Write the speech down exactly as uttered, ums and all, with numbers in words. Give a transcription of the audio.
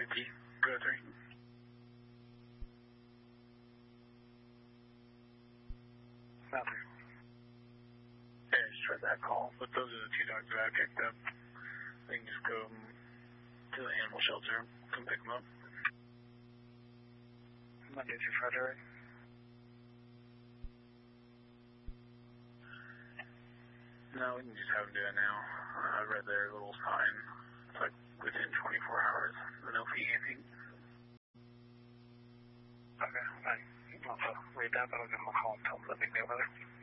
fifty, go three. Nothing. Yeah, just tried that call, but those are the two dogs that I picked up. They can just go to the animal shelter, come pick them up. Monday through Friday, right? No, we can just have them do it now. Uh, I read their little sign. It's like within twenty-four hours. No fee, anything. Okay, I, I'll read that, but I'll give them a call and tell them the big deal with it.